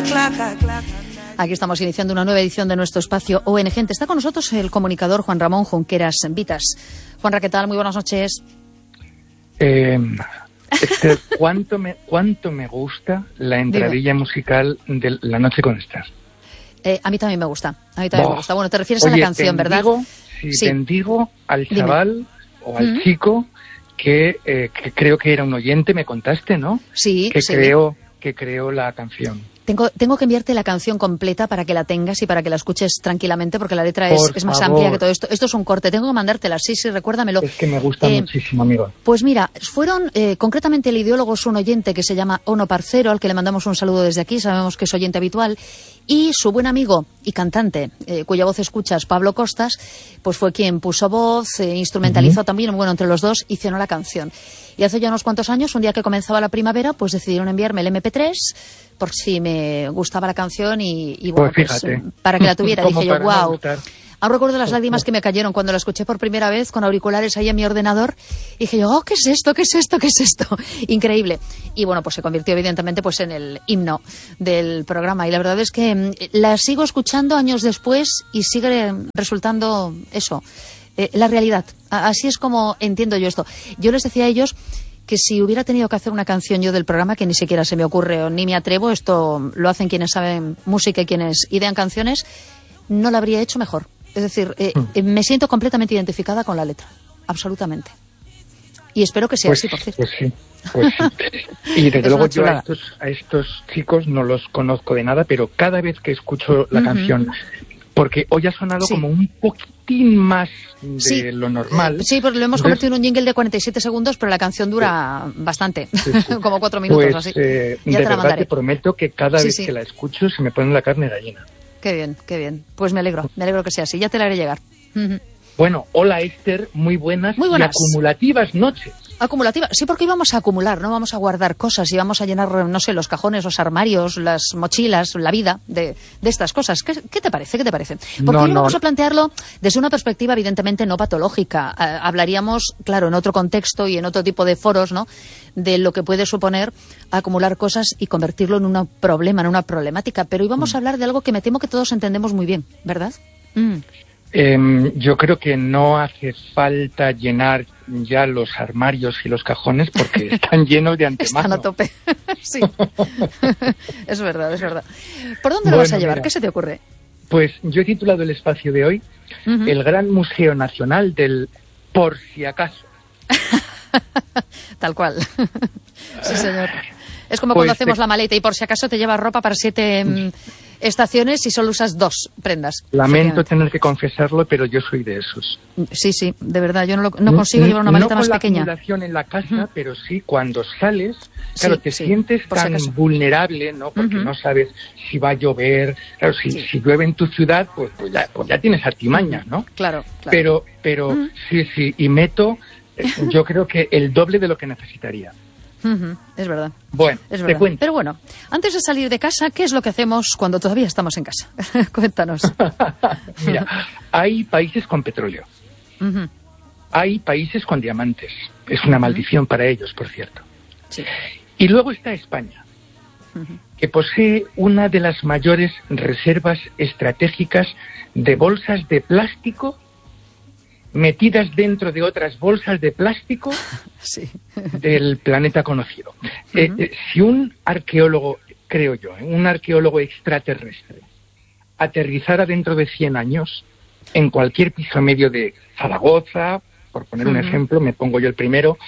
Aquí estamos iniciando una nueva edición de nuestro espacio ONG. Está con nosotros el comunicador Juan Ramón Junqueras Vitas. Juanra, ¿qué tal? Muy buenas noches. ¿Cuánto me gusta la entradilla musical de La Noche con Esther? A mí también me gusta. Bueno, te refieres a la canción, ¿verdad? Te digo al chaval o al chico que creo que era un oyente, me contaste, ¿no? Sí, que creó la canción. Tengo que enviarte la canción completa para que la tengas y para que la escuches tranquilamente, porque la letra es más amplia que todo esto. Esto es un corte, tengo que mandártela, sí, recuérdamelo. Es que me gusta muchísimo, amigo. Pues mira, fueron, concretamente el ideólogo es un oyente que se llama Ono Parcero, al que le mandamos un saludo desde aquí, sabemos que es oyente habitual, y su buen amigo y cantante, cuya voz escuchas, Pablo Costas, pues fue quien puso voz, instrumentalizó también, bueno, entre los dos hicieron la canción. Y hace ya unos cuantos años, un día que comenzaba la primavera, pues decidieron enviarme el MP3 por si me gustaba la canción y bueno, pues para que la tuviera. Dije yo, wow. Aún recuerdo las lágrimas que me cayeron cuando la escuché por primera vez con auriculares ahí en mi ordenador. Y dije yo, ¿qué es esto? ¿Qué es esto? ¿Qué es esto? Increíble. Y bueno, pues se convirtió evidentemente pues en el himno del programa. Y la verdad es que la sigo escuchando años después y sigue resultando eso, la realidad. Así es como entiendo yo esto. Yo les decía a ellos que si hubiera tenido que hacer una canción yo del programa, que ni siquiera se me ocurre o ni me atrevo, esto lo hacen quienes saben música y quienes idean canciones, no la habría hecho mejor. Es decir, me siento completamente identificada con la letra, absolutamente. Y espero que sea así, por cierto. Pues sí. Y desde luego yo a estos chicos no los conozco de nada, pero cada vez que escucho la canción, porque hoy ha sonado como un poquitín más de lo normal. Sí, porque lo hemos convertido en un jingle de 47 segundos, pero la canción dura bastante, como 4 minutos pues, así. De verdad te prometo que cada vez que la escucho se me pone la carne gallina. Qué bien, qué bien. Pues me alegro que sea así. Ya te la haré llegar. Bueno, hola Esther, muy buenas y acumulativas noches. Acumulativa, sí, porque íbamos a acumular, no vamos a guardar cosas y vamos a llenar, no sé, los cajones, los armarios, las mochilas, la vida de estas cosas. ¿Qué te parece? Porque hoy vamos a plantearlo desde una perspectiva evidentemente no patológica. Hablaríamos, claro, en otro contexto y en otro tipo de foros, ¿no?, de lo que puede suponer acumular cosas y convertirlo en un problema, en una problemática. Pero hoy vamos a hablar de algo que me temo que todos entendemos muy bien, ¿verdad? Yo creo que no hace falta llenar ya los armarios y los cajones porque están llenos de antemano. Están a tope, sí. Es verdad. ¿Por dónde lo vas a llevar? Mira, ¿qué se te ocurre? Pues yo he titulado el espacio de hoy El Gran Museo Nacional del Por si acaso. Tal cual. Sí, señor. Es como cuando hacemos la maleta y por si acaso te llevas ropa para 7 estaciones y solo usas 2 prendas. Lamento tener que confesarlo, pero yo soy de esos. Sí, de verdad, yo no consigo llevar una maleta más pequeña. No con la acumulación en la casa, pero sí cuando sales, claro, te sientes tan vulnerable, ¿no? Porque no sabes si va a llover, claro, si llueve en tu ciudad, pues ya tienes artimañas, ¿no? Claro. Pero sí, y meto, yo creo que el doble de lo que necesitaría. Es verdad. Bueno, te cuento. Pero bueno, antes de salir de casa, ¿qué es lo que hacemos cuando todavía estamos en casa? Cuéntanos. Mira, hay países con petróleo. Hay países con diamantes. Es una maldición para ellos, por cierto. Sí. Y luego está España, que posee una de las mayores reservas estratégicas de bolsas de plástico metidas dentro de otras bolsas de plástico del planeta conocido. Si un arqueólogo, creo yo, un arqueólogo extraterrestre, aterrizara dentro de 100 años en cualquier piso medio de Zaragoza, por poner un ejemplo, me pongo yo el primero,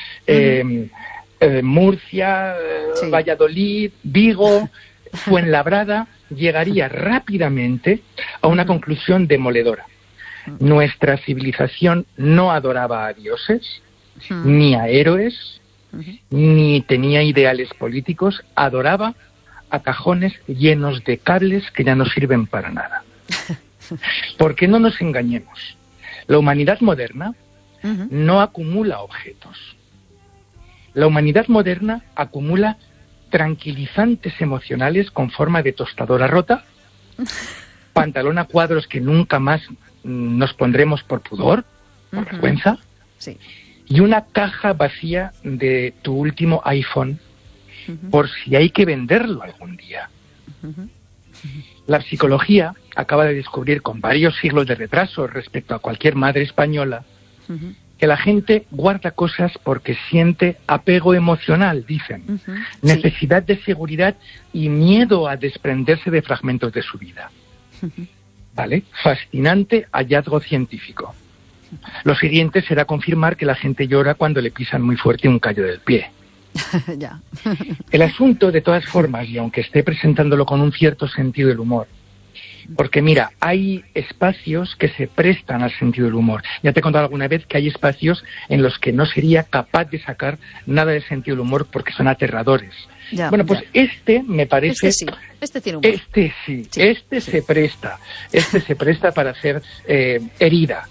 Murcia, Valladolid, Vigo, Fuenlabrada, llegaría rápidamente a una conclusión demoledora. Nuestra civilización no adoraba a dioses, ni a héroes, ni tenía ideales políticos, adoraba a cajones llenos de cables que ya no sirven para nada. Porque no nos engañemos, la humanidad moderna no acumula objetos. La humanidad moderna acumula tranquilizantes emocionales con forma de tostadora rota, pantalón a cuadros que nunca más nos pondremos por pudor, por vergüenza, y una caja vacía de tu último iPhone por si hay que venderlo algún día. La psicología acaba de descubrir, con varios siglos de retraso respecto a cualquier madre española, que la gente guarda cosas porque siente apego emocional, dicen, necesidad de seguridad y miedo a desprenderse de fragmentos de su vida. ¿Vale? Fascinante hallazgo científico. Lo siguiente será confirmar que la gente llora cuando le pisan muy fuerte un callo del pie. Ya. El asunto, de todas formas, y aunque esté presentándolo con un cierto sentido del humor, porque mira, hay espacios que se prestan al sentido del humor. Ya te he contado alguna vez que hay espacios en los que no sería capaz de sacar nada del sentido del humor porque son aterradores. Ya, bueno, pues ya. Este me parece... Este tiene humor. Este se presta para hacer herida.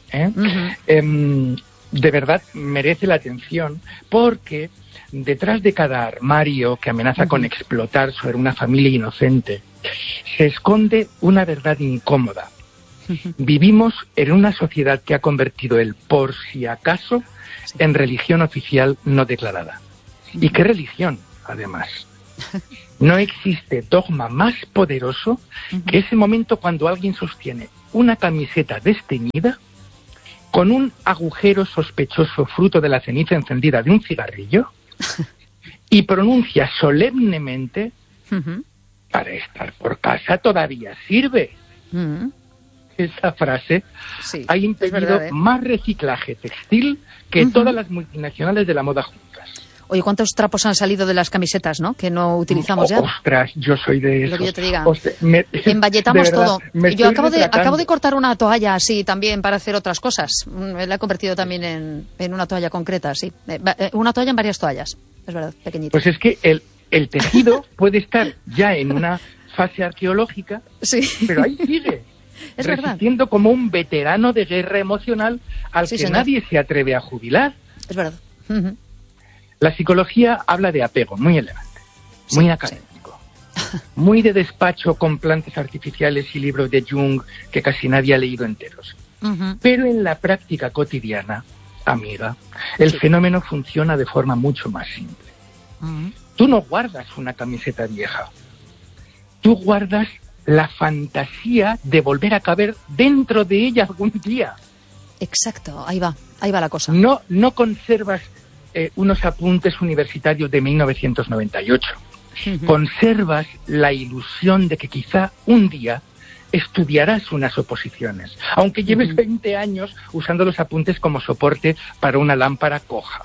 De verdad merece la atención porque detrás de cada armario que amenaza con explotar sobre una familia inocente se esconde una verdad incómoda. Vivimos en una sociedad que ha convertido el por si acaso en religión oficial no declarada. ¿Y qué religión, además? No existe dogma más poderoso que ese momento cuando alguien sostiene una camiseta desteñida con un agujero sospechoso fruto de la ceniza encendida de un cigarrillo y pronuncia solemnemente: para estar por casa todavía sirve. Esa frase ha impedido más reciclaje textil que todas las multinacionales de la moda juntas. Oye, ¿cuántos trapos han salido de las camisetas, no? Que no utilizamos ya. Ostras, yo soy de esos. Lo que yo te diga. Emballetamos todo. Yo acabo de cortar una toalla así también para hacer otras cosas. La he convertido también en una toalla concreta, sí. Una toalla en varias toallas. Es verdad, pequeñita. Pues es que el tejido puede estar ya en una fase arqueológica, pero ahí sigue. Es resistiendo verdad. Como un veterano de guerra emocional al que señor. Nadie se atreve a jubilar. Es verdad. La psicología habla de apego, muy elegante, muy académico, muy de despacho con plantas artificiales y libros de Jung que casi nadie ha leído enteros. Pero en la práctica cotidiana, amiga, el fenómeno funciona de forma mucho más simple. Tú no guardas una camiseta vieja, tú guardas la fantasía de volver a caber dentro de ella algún día. Exacto, ahí va la cosa. No conservas unos apuntes universitarios de 1998. Conservas la ilusión de que quizá un día estudiarás unas oposiciones, aunque lleves 20 años usando los apuntes como soporte para una lámpara coja.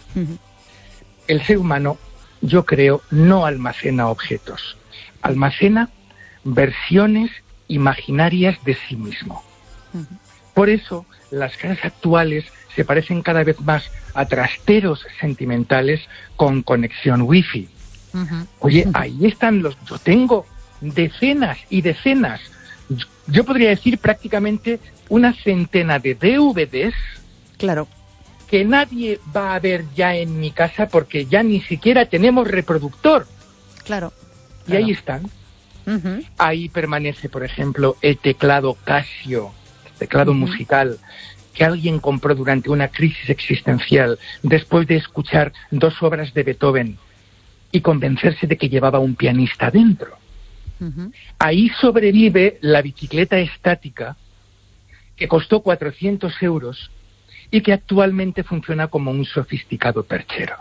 El ser humano, yo creo, no almacena objetos, almacena versiones imaginarias de sí mismo. Por eso, las casas actuales se parecen cada vez más a trasteros sentimentales con conexión wifi. Oye, ahí están yo tengo decenas y decenas, yo podría decir prácticamente una centena de DVDs. Claro. Que nadie va a ver ya en mi casa porque ya ni siquiera tenemos reproductor. Claro. Y ahí están. Ahí permanece, por ejemplo, el teclado Casio, teclado musical, que alguien compró durante una crisis existencial después de escuchar 2 obras de Beethoven y convencerse de que llevaba un pianista dentro. Ahí sobrevive la bicicleta estática que costó 400 euros y que actualmente funciona como un sofisticado perchero.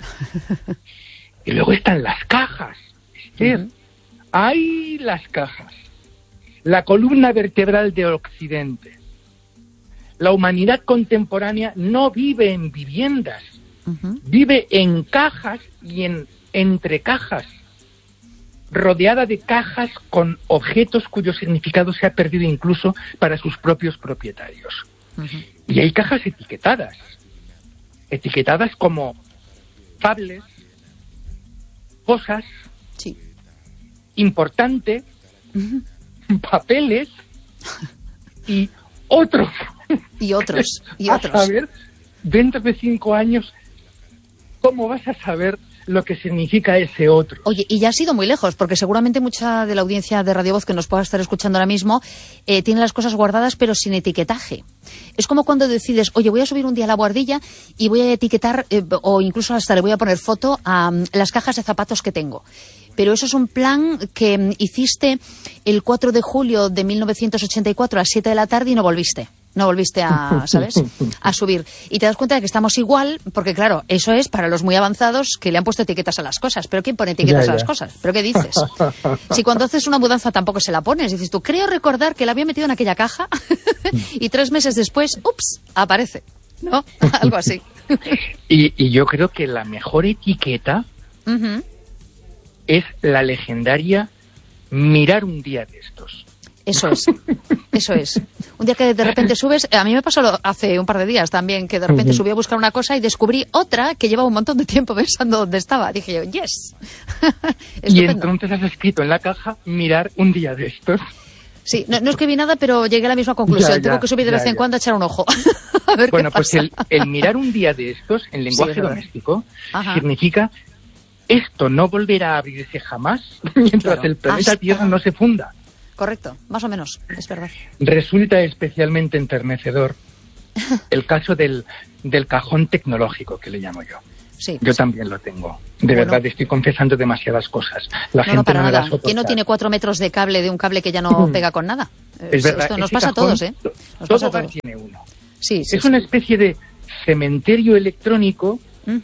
Y luego están las cajas, Esther. ¡Ay, las cajas! La columna vertebral de Occidente. La humanidad contemporánea no vive en viviendas, vive en cajas y entre cajas, rodeada de cajas con objetos cuyo significado se ha perdido incluso para sus propios propietarios. Y hay cajas etiquetadas como cables, cosas, importante, papeles y otros. Y otros. A saber, dentro de 5 años, ¿cómo vas a saber lo que significa ese otro. Oye, y ya has ido muy lejos, porque seguramente mucha de la audiencia de Radio Voz que nos pueda estar escuchando ahora mismo tiene las cosas guardadas pero sin etiquetaje. Es como cuando decides, oye, voy a subir un día a la Boardilla y voy a etiquetar, o incluso hasta le voy a poner foto a las cajas de zapatos que tengo. Pero eso es un plan que hiciste el 4 de julio de 1984 a las 7 de la tarde y no volviste. No volviste a, ¿sabes?, a subir. Y te das cuenta de que estamos igual, porque claro, eso es para los muy avanzados que le han puesto etiquetas a las cosas. ¿Pero quién pone etiquetas a las cosas? ¿Pero qué dices? Si cuando haces una mudanza tampoco se la pones. Dices tú, creo recordar que la había metido en aquella caja y 3 meses después, ups, aparece. ¿No? Algo así. Y yo creo que la mejor etiqueta es la legendaria mirar un día de estos. Eso es, eso es. Un día que de repente subes, a mí me pasó hace un par de días también, que de repente subí a buscar una cosa y descubrí otra que llevaba un montón de tiempo pensando dónde estaba. Dije yo, yes. Y entonces has escrito en la caja, mirar un día de estos. Sí, no escribí nada, pero llegué a la misma conclusión. Tengo que subir de vez en cuando a echar un ojo. A ver bueno, qué pues pasa. el mirar un día de estos, en lenguaje doméstico, significa esto no volverá a abrirse jamás mientras el planeta Tierra no se funda. Correcto, más o menos, es verdad. Resulta especialmente enternecedor el caso del cajón tecnológico, que le llamo yo. Sí, yo también lo tengo. De verdad, estoy confesando demasiadas cosas. La gente para no me nada. va a soportar. ¿Quién no tiene 4 metros de cable de un cable que ya no pega con nada? Es verdad. Esto nos pasa a todos, ¿eh? Todo hogar tiene uno. Sí, es una especie de cementerio electrónico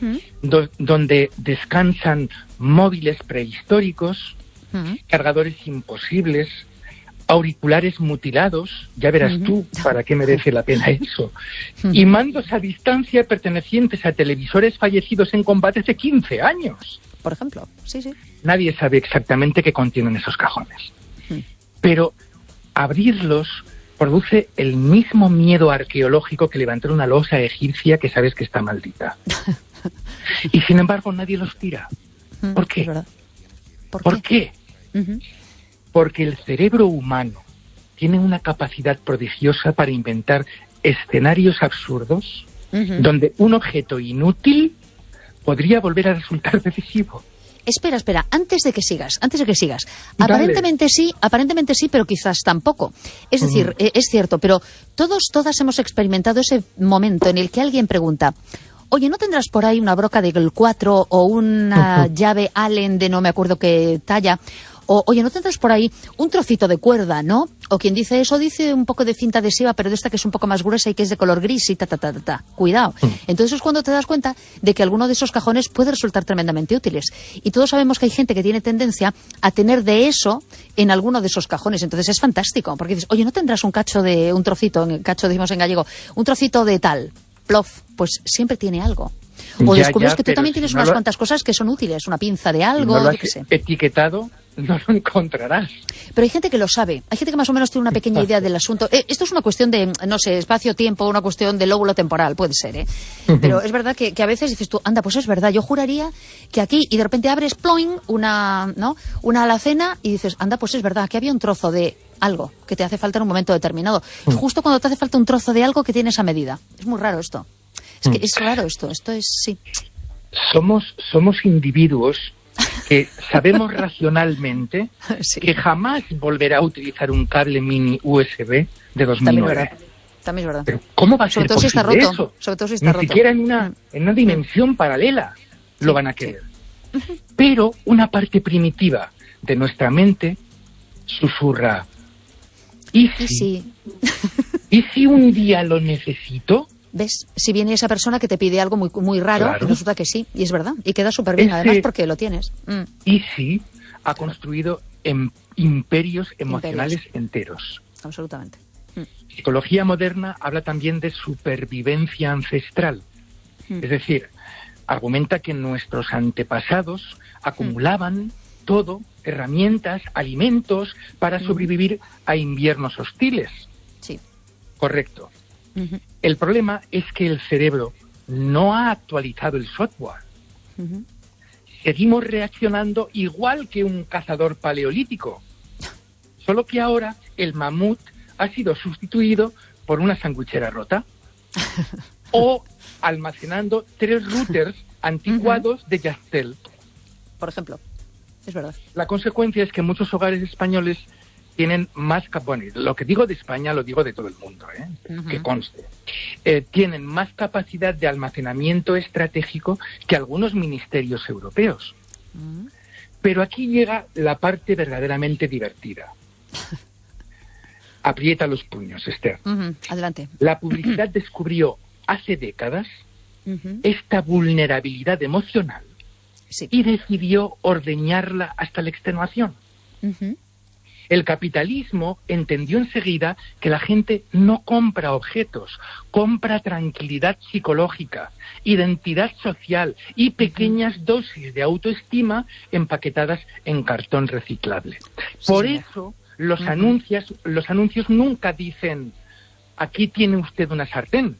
donde descansan móviles prehistóricos, cargadores imposibles, auriculares mutilados, ya verás tú para qué merece la pena eso, y mandos a distancia pertenecientes a televisores fallecidos en combate hace 15 años. Por ejemplo, sí. Nadie sabe exactamente qué contienen esos cajones. Pero abrirlos produce el mismo miedo arqueológico que levantar una losa egipcia que sabes que está maldita. Y sin embargo nadie los tira. ¿Por qué? ¿Por qué? Porque el cerebro humano tiene una capacidad prodigiosa para inventar escenarios absurdos donde un objeto inútil podría volver a resultar decisivo. Espera, antes de que sigas. Aparentemente sí, pero quizás tampoco. Es decir, es cierto, pero todas hemos experimentado ese momento en el que alguien pregunta, oye, ¿no tendrás por ahí una broca de 4 o una llave Allen de no me acuerdo qué talla? O, oye, ¿no tendrás por ahí un trocito de cuerda, no? O quien dice eso dice un poco de cinta adhesiva, pero de esta que es un poco más gruesa y que es de color gris y Cuidado. Entonces es cuando te das cuenta de que alguno de esos cajones puede resultar tremendamente útiles. Y todos sabemos que hay gente que tiene tendencia a tener de eso en alguno de esos cajones. Entonces es fantástico, porque dices, oye, ¿no tendrás un trocito, decimos en gallego, un trocito de tal? Plof, pues siempre tiene algo. O descubres que tú también tienes unas cuantas cosas que son útiles, una pinza de algo, no lo yo qué sé. Etiquetado, no lo encontrarás. Pero hay gente que lo sabe, hay gente que más o menos tiene una pequeña idea del asunto. Esto es una cuestión de, no sé, espacio-tiempo, una cuestión de lóbulo temporal, puede ser, ¿eh? Pero es verdad que a veces dices tú, anda, pues es verdad, yo juraría que aquí, y de repente abres, ploing, una alacena, y dices, anda, pues es verdad, que había un trozo de algo que te hace falta en un momento determinado. Justo cuando te hace falta un trozo de algo que tiene esa medida. Es muy raro esto. Es que es raro esto es, sí. Somos individuos que sabemos racionalmente que jamás volverá a utilizar un cable mini USB de 2009. También es verdad. Pero ¿cómo va a ser posible eso? Sobre todo si está roto. Ni siquiera en una dimensión paralela lo van a querer. Pero una parte primitiva de nuestra mente susurra, ¿y si un día lo necesito? ¿Ves? Si viene esa persona que te pide algo muy, muy raro, y resulta que sí, y es verdad, y queda súper bien, además, porque lo tienes. Y sí, ha construido imperios emocionales enteros. Absolutamente. Psicología moderna habla también de supervivencia ancestral. Es decir, argumenta que nuestros antepasados acumulaban todo, herramientas, alimentos, para sobrevivir a inviernos hostiles. Sí. Correcto. El problema es que el cerebro no ha actualizado el software. Seguimos reaccionando igual que un cazador paleolítico. Solo que ahora el mamut ha sido sustituido por una sandwichera rota. O almacenando 3 routers anticuados de Yastel. por ejemplo. Es verdad. La consecuencia es que muchos hogares españoles tienen más bueno, lo que digo de España lo digo de todo el mundo, que conste. Tienen más capacidad de almacenamiento estratégico que algunos ministerios europeos. Pero aquí llega la parte verdaderamente divertida. Aprieta los puños, Esther. Adelante. La publicidad descubrió hace décadas esta vulnerabilidad emocional y decidió ordeñarla hasta la extenuación. El capitalismo entendió enseguida que la gente no compra objetos, compra tranquilidad psicológica, identidad social y pequeñas dosis de autoestima empaquetadas en cartón reciclable. Por eso los anuncios nunca dicen, aquí tiene usted una sartén.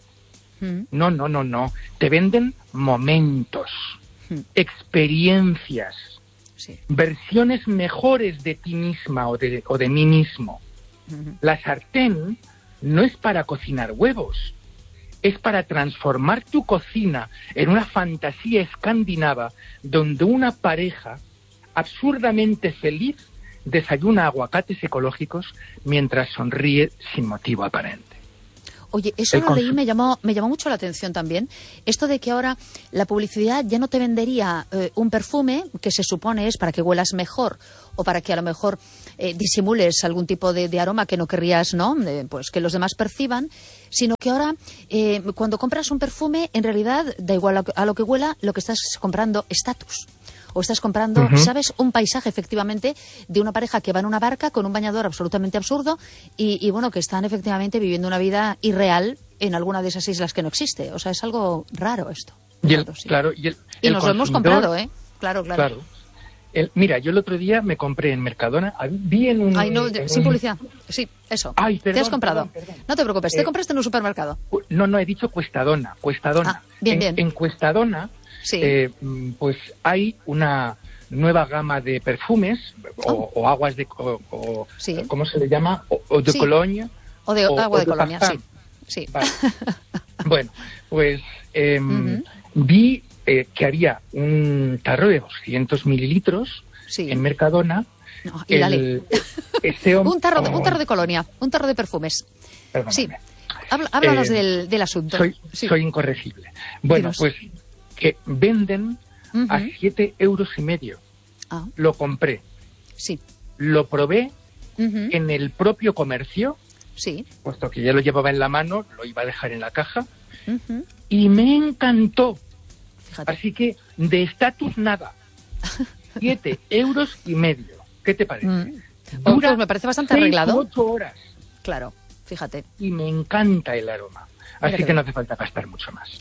No. Te venden momentos, experiencias, versiones mejores de ti misma o de mí mismo. La sartén no es para cocinar huevos, es para transformar tu cocina en una fantasía escandinava donde una pareja absurdamente feliz desayuna aguacates ecológicos mientras sonríe sin motivo aparente. Oye, eso lo leí, me llamó mucho la atención también. Esto de que ahora la publicidad ya no te vendería un perfume que se supone es para que huelas mejor o para que a lo mejor disimules algún tipo de aroma que no querrías, ¿no? Pues que los demás perciban, sino que ahora cuando compras un perfume, en realidad da igual a lo que huela, lo que estás comprando estatus. O estás comprando, ¿sabes?, un paisaje, efectivamente, de una pareja que va en una barca con un bañador absolutamente absurdo y bueno, que están efectivamente viviendo una vida irreal en alguna de esas islas que no existe. O sea, es algo raro esto. Claro, y nos lo hemos comprado, ¿eh? Claro. Mira, yo el otro día me compré en Mercadona, vi en un... Ay, no, sin publicidad. Sí, eso. Ay, perdón, te has comprado. Perdón. No te preocupes, te compraste en un supermercado. No, he dicho Cuestadona. Ah, bien. En Cuestadona... Sí. Pues hay una nueva gama de perfumes o aguas de... ¿Cómo se le llama? O de Colonia. O de agua de Colonia, sí. Vale. Bueno, pues vi que había un tarro de 200 mililitros en Mercadona. No, y un tarro de Colonia, un tarro de perfumes. Perdóname. Sí. Háblanos del asunto. Soy incorregible. Bueno, Dinos. Pues que venden a 7,5 euros. Lo compré. Sí. Lo probé en el propio comercio, puesto que ya lo llevaba en la mano, lo iba a dejar en la caja, y me encantó. Fíjate. Así que de estatus nada. 7,5 euros. ¿Qué te parece? Dura pues me parece bastante arreglado. 8 horas. Claro, fíjate. Y me encanta el aroma. Así que no hace falta gastar mucho más.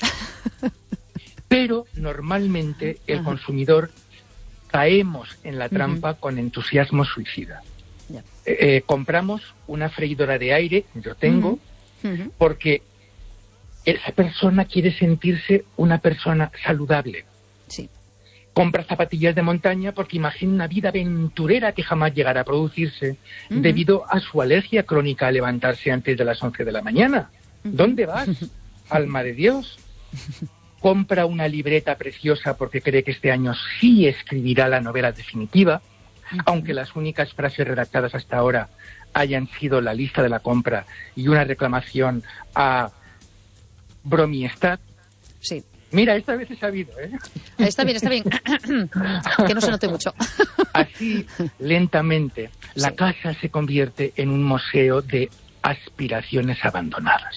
Pero normalmente el consumidor caemos en la trampa con entusiasmo suicida. Compramos una freidora de aire, yo tengo, porque esa persona quiere sentirse una persona saludable. Sí. Compra zapatillas de montaña porque imagina una vida aventurera que jamás llegará a producirse debido a su alergia crónica a levantarse antes de las 11 de la mañana. ¿Dónde vas, alma de Dios? Compra una libreta preciosa porque cree que este año sí escribirá la novela definitiva, aunque las únicas frases redactadas hasta ahora hayan sido la lista de la compra y una reclamación a Bromiestat. Sí. Mira, esta vez he sabido, ¿eh? Está bien. Que no se note mucho. Así, lentamente, la casa se convierte en un museo de aspiraciones abandonadas.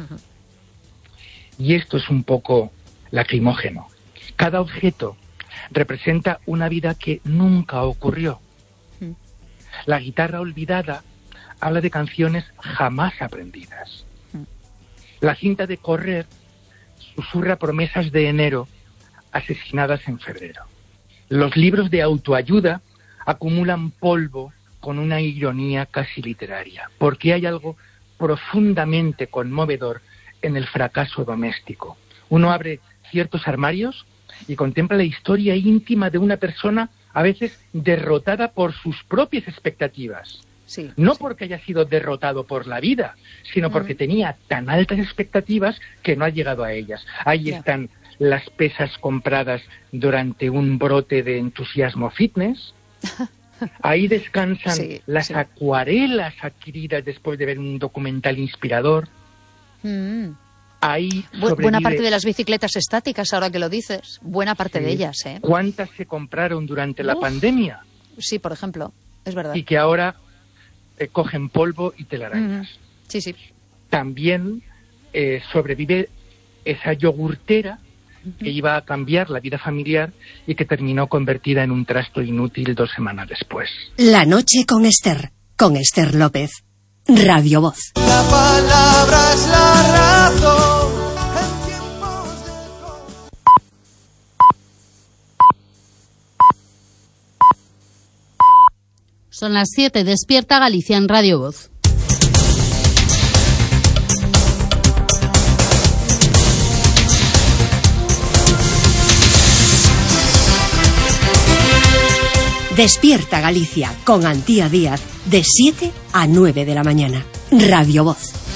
Y esto es un poco lacrimógeno. Cada objeto representa una vida que nunca ocurrió. La guitarra olvidada habla de canciones jamás aprendidas. La cinta de correr susurra promesas de enero asesinadas en febrero. Los libros de autoayuda acumulan polvo con una ironía casi literaria, porque hay algo profundamente conmovedor en el fracaso doméstico. Uno abre ciertos armarios y contempla la historia íntima de una persona a veces derrotada por sus propias expectativas. No porque haya sido derrotado por la vida, sino porque tenía tan altas expectativas que no ha llegado a ellas. Ahí están las pesas compradas durante un brote de entusiasmo fitness. Ahí descansan las acuarelas adquiridas después de ver un documental inspirador. Ahí buena parte de las bicicletas estáticas, ahora que lo dices, buena parte de ellas, ¿eh? ¿Cuántas se compraron durante la pandemia? Sí, por ejemplo, es verdad. Y que ahora cogen polvo y telarañas. Sí. También sobrevive esa yogurtera que iba a cambiar la vida familiar y que terminó convertida en un trasto inútil 2 semanas después. La noche con Esther López, Radio Voz. La palabra es la razón. Son las 7, despierta Galicia en Radio Voz. Despierta Galicia con Antía Díaz de 7 a 9 de la mañana. Radio Voz.